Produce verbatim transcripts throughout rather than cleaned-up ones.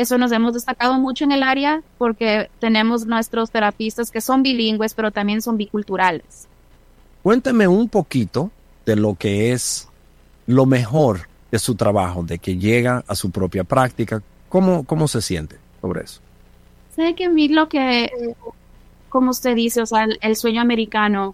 eso nos hemos destacado mucho en el área porque tenemos nuestros terapistas que son bilingües, pero también son biculturales. Cuénteme un poquito de lo que es lo mejor de su trabajo, de que llega a su propia práctica. ¿Cómo, cómo se siente sobre eso? Sé que a mí lo que, como usted dice, o sea, el, el sueño americano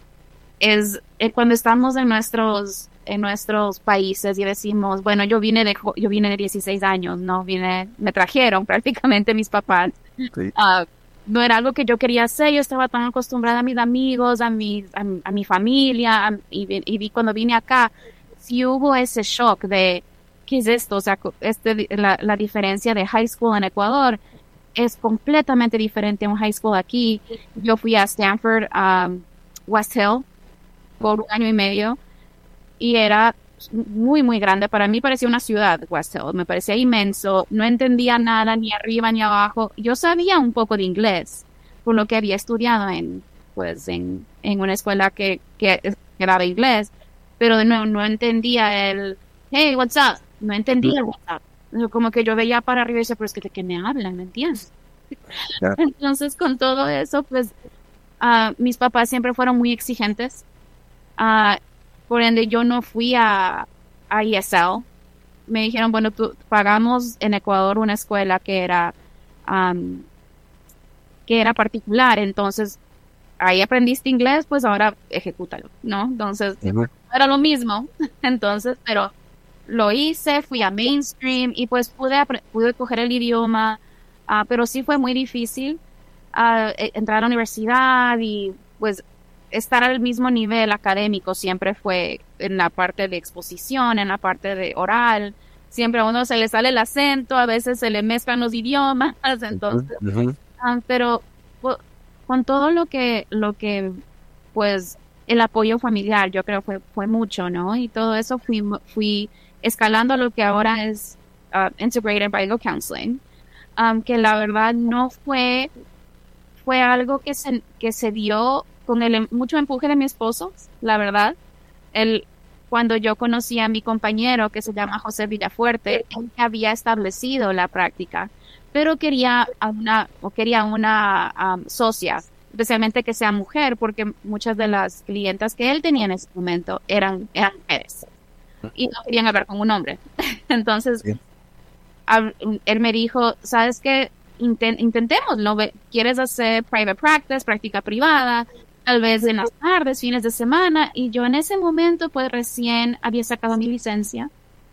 es eh, cuando estamos en nuestros en nuestros países y decimos, bueno, yo vine de yo vine de dieciséis años, no vine, me trajeron prácticamente mis papás. Sí. Uh, no era algo que yo quería hacer, yo estaba tan acostumbrada a mis amigos, a mi, a, a mi familia, a, y, y vi cuando vine acá, sí hubo ese shock de, ¿qué es esto? O sea, este, la, la diferencia de high school en Ecuador es completamente diferente a un high school aquí. Yo fui a Stanford, um, West Hill, por un año y medio, y era muy, muy grande. Para mí parecía una ciudad, West Hill. Me parecía inmenso. No entendía nada, ni arriba ni abajo. Yo sabía un poco de inglés, por lo que había estudiado en, pues, en, en una escuela que, que, que daba inglés, pero no, no entendía el, hey, what's up? No entendía el what's up. Como que yo veía para arriba y decía, pero es que de qué me hablan, ¿me entiendes? Yeah. Entonces, con todo eso, pues, uh, mis papás siempre fueron muy exigentes. Uh, por ende, yo no fui a, a E S L. Me dijeron, bueno, tú, pagamos en Ecuador una escuela que era, um, que era particular, entonces ahí aprendiste inglés, pues ahora ejecútalo, ¿no? Entonces, uh-huh. Era lo mismo, entonces, pero lo hice, fui a mainstream y pues pude, pude coger el idioma, uh, pero sí fue muy difícil uh, entrar a la universidad y pues estar al mismo nivel académico siempre fue en la parte de exposición, en la parte de oral. Siempre a uno se le sale el acento, a veces se le mezclan los idiomas, entonces, uh-huh. um, pero pues, con todo lo que, lo que, pues, el apoyo familiar, yo creo fue, fue mucho, ¿no? Y todo eso fui, fui escalando lo que ahora es uh, Integrated Bilingual Counseling, um, que la verdad no fue, fue algo que se, que se dio con el mucho empuje de mi esposo, la verdad. Él, cuando yo conocí a mi compañero, que se llama José Villafuerte, él había establecido la práctica, pero quería una, o quería una um, socia, especialmente que sea mujer, porque muchas de las clientas que él tenía en ese momento eran, eran mujeres, y no querían hablar con un hombre. Entonces, sí. a, él me dijo, ¿sabes qué? Intent, intentémoslo. ¿Quieres hacer private practice, práctica privada? Tal vez en las tardes, fines de semana, y yo en ese momento pues recién había sacado mi licencia.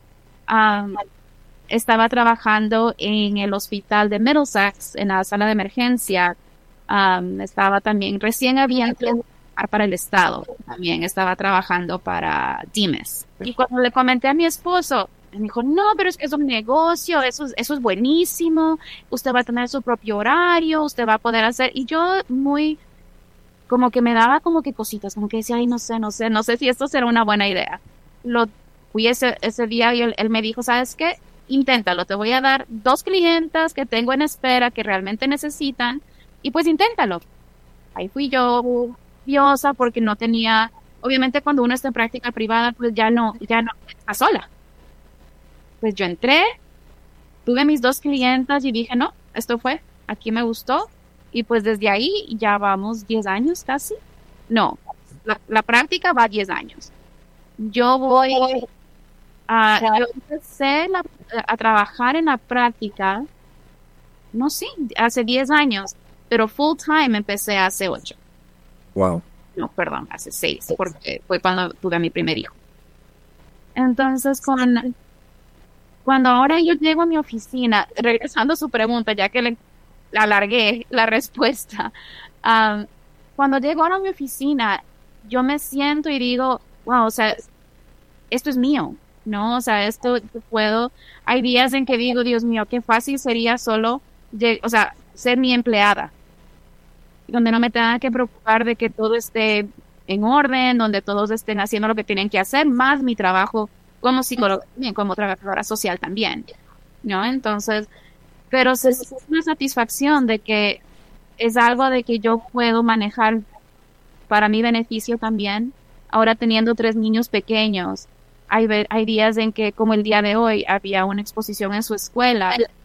Um, estaba trabajando en el hospital de Middlesex, en la sala de emergencia. Um, estaba también, recién había empezado para el Estado, también estaba trabajando para D M E S. Y cuando le comenté a mi esposo, me dijo, no, pero es que es un negocio, eso, eso es buenísimo, usted va a tener su propio horario, usted va a poder hacer, y yo muy... como que me daba como que cositas, como que decía, ay, no sé, no sé, no sé si esto será una buena idea. Lo fui ese, ese día y él, él me dijo, ¿sabes qué? Inténtalo, te voy a dar dos clientas que tengo en espera que realmente necesitan, y pues inténtalo. Ahí fui yo, nerviosa, porque no tenía, obviamente cuando uno está en práctica privada, pues ya no, ya no, está sola. Pues yo entré, tuve mis dos clientas y dije, no, esto fue, aquí me gustó. Y pues desde ahí ya vamos diez años casi. No, la, la práctica va diez años. Yo voy a, yo empecé la, a trabajar en la práctica, no sé, hace diez años, pero full time empecé hace ocho. Wow. No, perdón, hace seis, porque fue cuando tuve a mi primer hijo. Entonces, con, cuando ahora yo llego a mi oficina, regresando a su pregunta, ya que le alargué la respuesta. Um, cuando llego ahora a mi oficina, yo me siento y digo, wow, o sea, esto es mío, ¿no? O sea, esto puedo, hay días en que digo, Dios mío, qué fácil sería solo, o sea, ser mi empleada, donde no me tenga que preocupar de que todo esté en orden, donde todos estén haciendo lo que tienen que hacer, más mi trabajo como psicóloga, también como trabajadora social también, ¿no? Entonces, pero es una satisfacción de que es algo de que yo puedo manejar para mi beneficio también. Ahora teniendo tres niños pequeños, hay, hay días en que, como el día de hoy, había una exposición en su escuela